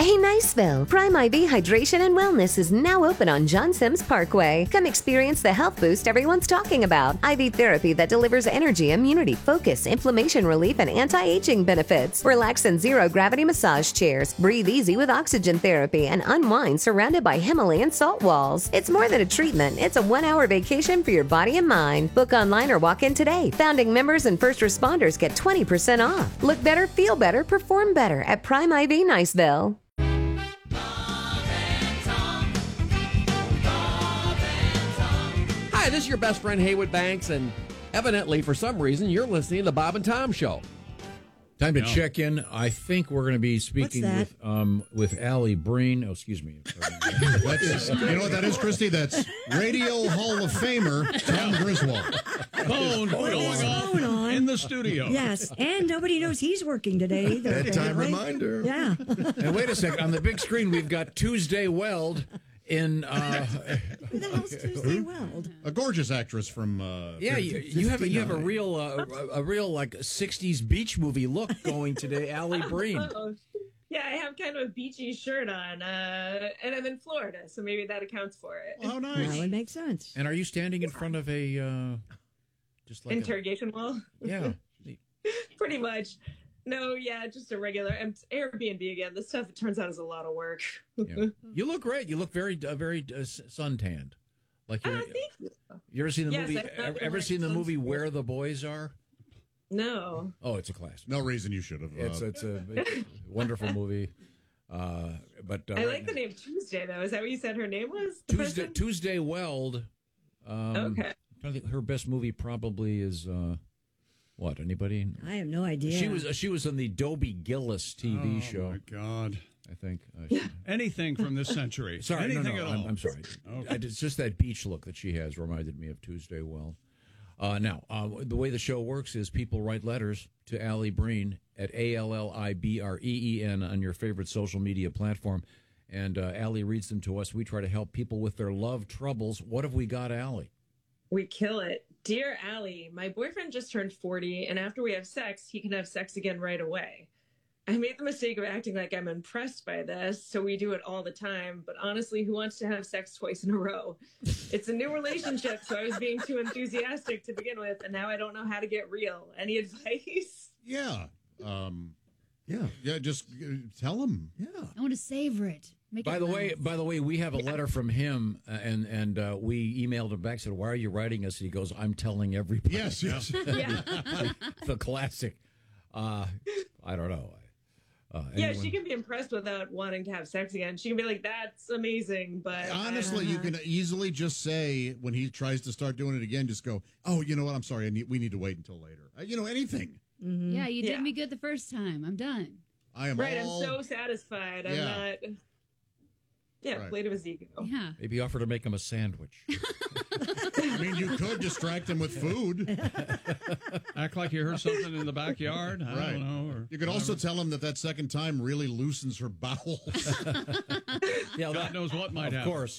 Hey, Niceville! Prime IV Hydration and Wellness is now open on John Sims Parkway. Come experience the health boost everyone's talking about. IV therapy that delivers energy, immunity, focus, inflammation relief, and anti-aging benefits. Relax in zero-gravity massage chairs. Breathe easy with oxygen therapy and unwind surrounded by Himalayan salt walls. It's more than a treatment. It's a 1-hour vacation for your body and mind. Book online or walk in today. Founding members and first responders get 20% off. Look better, feel better, perform better at Prime IV Niceville. Hi, this is your best friend Haywood Banks, and evidently, for some reason, you're listening to the Bob and Tom Show. Time to check in. I think we're going to be speaking with Allie Breen. Oh, excuse me. That's, you know what that is, Christy? That's Radio Hall of Famer Tom Griswold. Phone going on in the studio. Yes, and nobody knows he's working today either. Bedtime reminder. Yeah. And wait a second. On the big screen, we've got Tuesday Weld in... Who the hell's Tuesday Weld? A gorgeous actress from... you have a real like 60s beach movie look going today, Allie Breen. Yeah, I have kind of a beachy shirt on, and I'm in Florida, so maybe that accounts for it. Oh, nice. That would make sense. And are you standing in front of a... just like interrogation wall? Yeah. Pretty much. No, yeah, just a regular Airbnb again. This stuff, it turns out, is a lot of work. Yeah. You look great. You look very suntanned. Like Thank you. You ever seen the Yes, movie? I've Ever seen the movie Where the Boys Are? No. Oh, it's a classic. No reason you should have. It's a wonderful movie. But I like the name Tuesday, though. Is that what you said her name was? Tuesday Weld. Okay. I think her best movie probably is what? Anybody? I have no idea. She was on the Dobie Gillis TV show. Oh my God! I think Anything from this century. Sorry, anything no, at all. I'm sorry. Okay. It's just that beach look that she has reminded me of Tuesday Weld. Now, the way the show works is people write letters to Allie Breen at ALLIBREEN on your favorite social media platform, and Allie reads them to us. We try to help people with their love troubles. What have we got, Allie? We kill it. Dear Allie, my boyfriend just turned 40, and after we have sex, he can have sex again right away. I made the mistake of acting like I'm impressed by this, so we do it all the time. But honestly, who wants to have sex twice in a row? It's a new relationship, so I was being too enthusiastic to begin with, and now I don't know how to get real. Any advice? Yeah. Yeah, just tell him. Yeah. I want to savor it. By the way, we have a letter from him, and we emailed him back, said, "Why are you writing us?" He goes, "I'm telling everybody." Yes. Yeah. The classic. I don't know. Yeah, she can be impressed without wanting to have sex again. She can be like, "That's amazing," but honestly, you can easily just say when he tries to start doing it again, just go, "Oh, you know what? I'm sorry. We need to wait until later." Anything. Mm-hmm. Yeah, you did me good the first time. I'm done. I am right. I'm so satisfied. I'm not. Yeah, right. Plate of his ego. Yeah. Maybe offer to make him a sandwich. I mean, you could distract him with food. Act like you heard something in the backyard. I don't know. Or you could also tell him that second time really loosens her bowels. Yeah, God knows what might happen. Of course.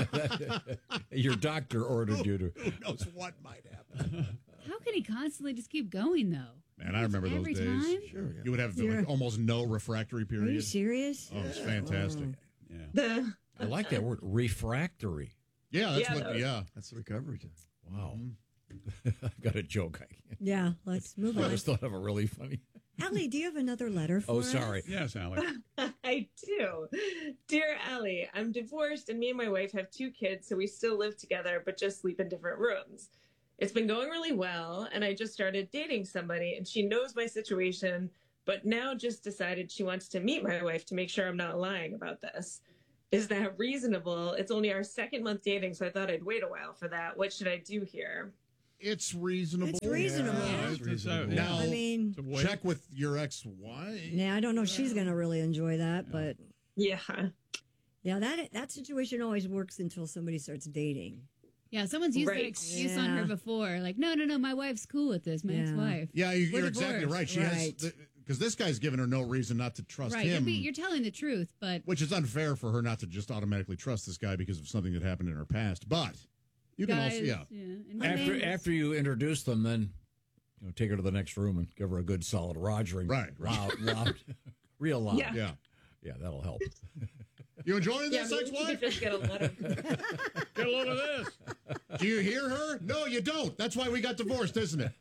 Your doctor ordered you to. Who knows what might happen? How can he constantly just keep going, though? Man, I remember those Every days. time? Sure, yeah. You would have almost no refractory period. Are you serious? Oh, it's fantastic. Yeah. I like that word, refractory. Yeah, that's the recovery time. Wow. I've got a joke. Yeah, let's move I on. just thought of a really funny. Allie, do you have another letter for us? Oh, sorry. Yes, Allie. I do. Dear Allie, I'm divorced and me and my wife have 2 kids, so we still live together, but just sleep in different rooms. It's been going really well, and I just started dating somebody, and she knows my situation, but now just decided she wants to meet my wife to make sure I'm not lying about this. Is that reasonable? It's only our 2nd month dating, so I thought I'd wait a while for that. What should I do here? It's reasonable. It's reasonable. Yeah, it's reasonable. Now, I mean, check with your ex-wife. yeah, I don't know if she's going to really enjoy that, but Yeah. yeah, that situation always works until somebody starts dating. Yeah, someone's used Right. that excuse on her before. Like, no, my wife's cool with this. My ex-wife. Yeah, you're We're exactly divorced. right. She has, because this guy's given her no reason not to trust Right, him. you're telling the truth, but... Which is unfair for her not to just automatically trust this guy because of something that happened in her past. But you can also, And After you introduce them, then take her to the next room and give her a good solid rogering. Right. Loud, real loud. Yeah. Yeah, that'll help. You enjoying Yeah, this, maybe you ex-wife? could just get a letter. Get a load of this. Do you hear her? No, you don't. That's why we got divorced, isn't it?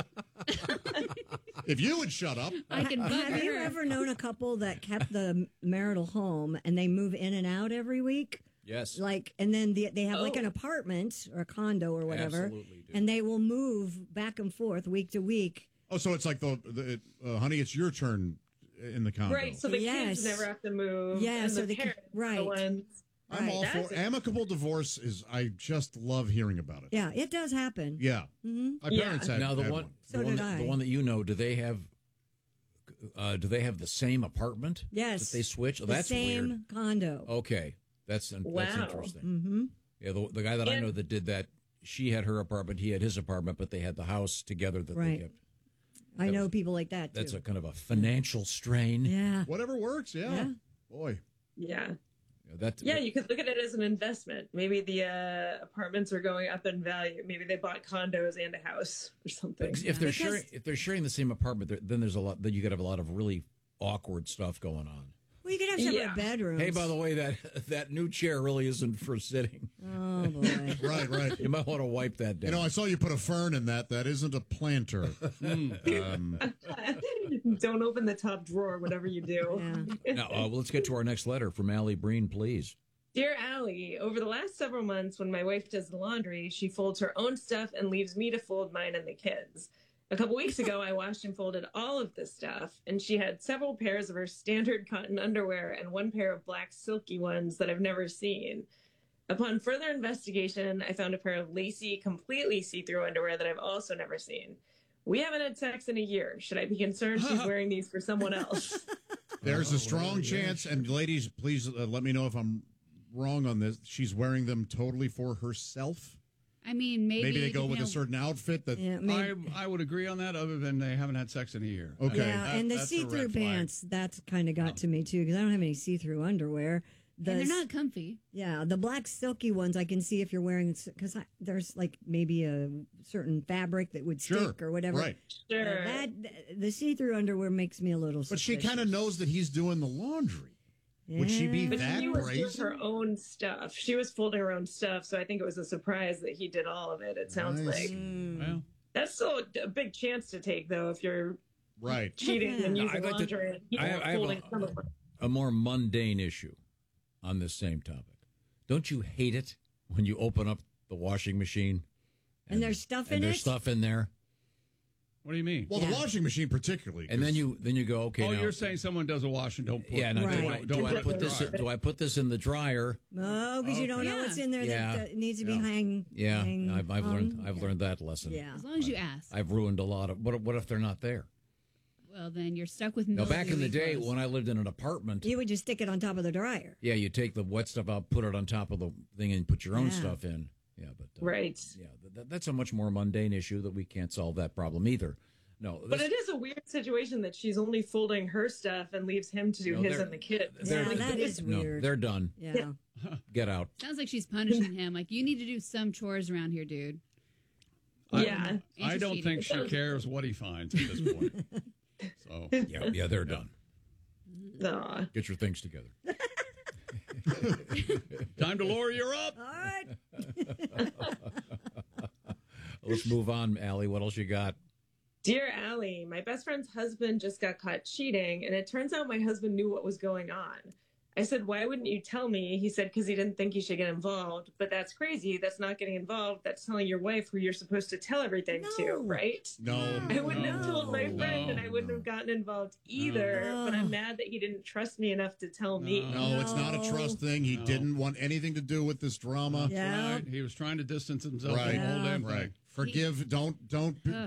If you would shut up. I can bug Have you her. ever known a couple that kept the marital home and they move in and out every week? Yes. Like, and then they have like an apartment or a condo or whatever, Absolutely do. and they will move back and forth week to week. Oh, so it's like honey, it's your turn in the condo. Right, so the Yes. kids never have to move. Yeah, and so the the ki- parents are right. the ones. I'm all That's for a- amicable divorce. I just love hearing about it. Yeah, it does happen. Yeah. My Yeah. parents had, Now the had one, So the one, did that, I. the one that you know, do they have the same apartment? Yes. That they switch. Oh, The that's same weird. condo. Okay, that's Wow. interesting. Mm-hmm. Yeah, the guy that I And- know that did that, she had her apartment, he had his apartment, but they had the house together that they Right. kept. I know people like that too. That's a kind of a financial strain. yeah. Whatever works, yeah. Boy. Yeah. Yeah, You could look at it as an investment. Maybe the apartments are going up in value. Maybe they bought condos and a house or something. if they're sharing the same apartment, then there's a lot. Then you could have a lot of really awkward stuff going on. Well, you could have separate Yeah. bedrooms. Hey, by the way, that new chair really isn't for sitting. Oh boy. Right. You might want to wipe that down. I saw you put a fern in that. That isn't a planter. Don't open the top drawer, whatever you do. Yeah. Now, let's get to our next letter from Allie Breen, please. Dear Allie, over the last several months, when my wife does the laundry, she folds her own stuff and leaves me to fold mine and the kids. A couple weeks ago, I washed and folded all of this stuff, and she had several pairs of her standard cotton underwear and one pair of black silky ones that I've never seen. Upon further investigation, I found a pair of lacy, completely see-through underwear that I've also never seen. We haven't had sex in a year. Should I be concerned she's wearing these for someone else? There's a strong chance, and ladies, please let me know if I'm wrong on this. She's wearing them totally for herself. I mean, maybe They go with you a know, certain outfit that. Yeah, I would agree on that, other than they haven't had sex in a year. Okay. Yeah, and the That's a see-through red flag. pants, that's kind of got to me too, because I don't have any see-through underwear. and they're not comfy. Yeah, the black silky ones I can see if you're wearing, because there's like maybe a certain fabric that would Sure. stick or whatever. Right. Sure. The see-through underwear makes me a little But she suspicious. kind of knows that he's doing the laundry. Would she be Yeah. But that she was doing brazen? her own stuff. She was folding her own stuff, so I think it was a surprise that he did all of it. It sounds Nice. like Well, that's still a big chance to take, though, if you're Right. cheating and Yeah. using I'd like to- laundry and he's I have folding some of it. A more mundane issue on this same topic. Don't you hate it when you open up the washing machine And there's stuff in and there's it? stuff in there, what do you mean? Well, the washing machine particularly. and then 'cause- you go, okay, Oh, now, you're saying someone does a wash and don't put yeah, now Right. do I put this? dry. Do I put this in the dryer? No, because you don't know Yeah. what's in there Yeah. that needs to be Yeah, hang I've hung. learned that lesson. Yeah. As long as you ask. I've ruined a lot of. What if they're not there? Well, then you're stuck with Now, back in the mildewy day clothes. when I lived in an apartment, You would just stick it on top of the dryer. yeah, you take the wet stuff out, put it on top of the thing, and put your own Yeah. stuff in. Yeah, but Right. yeah, that's a much more mundane issue that we can't solve that problem either. No, But it is a weird situation that she's only folding her stuff and leaves him to do No, his they're- and the kids. Yeah, that is no, weird. they're done. Yeah. Get out. Sounds like she's punishing him. Like, you need to do some chores around here, dude. Yeah. I don't think she cares what he finds at this point. So Yeah, they're done. Aw. Get your things together. time to lower your up. All right. Let's move on, Allie. What else you got? Dear Allie, my best friend's husband just got caught cheating, and it turns out my husband knew what was going on. I said, why wouldn't you tell me? He said, because he didn't think he should get involved. But that's crazy. That's not getting involved. That's telling your wife who you're supposed to tell everything to, No. right? No. I wouldn't have told my No. friend, and I wouldn't have gotten involved either. No. But I'm mad that he didn't trust me enough to tell me. No, it's not a trust thing. He No. didn't want anything to do with this drama. Yeah. Right. He was trying to distance himself Right. from the whole damn Right. thing. Forgive. Don't